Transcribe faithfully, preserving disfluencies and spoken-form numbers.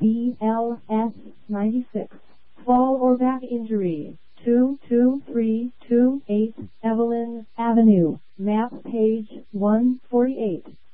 B L S ninety-six. Fall or back injury, two two three two eight Evelyn Avenue, map page one forty-eight.